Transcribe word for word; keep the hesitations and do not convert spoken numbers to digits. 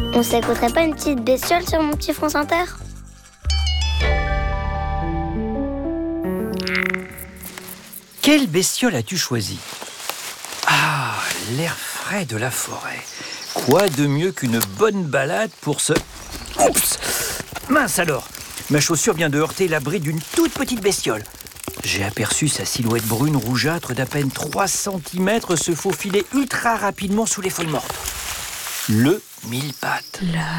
On s'écouterait pas une petite bestiole sur mon petit France Inter? Quelle bestiole as-tu choisi? Ah, l'air frais de la forêt. Quoi de mieux qu'une bonne balade pour ce... Oups! Mince alors! Ma chaussure vient de heurter l'abri d'une toute petite bestiole. J'ai aperçu sa silhouette brune rougeâtre d'à peine trois centimètres se faufiler ultra rapidement sous les feuilles mortes. Le mille pattes. La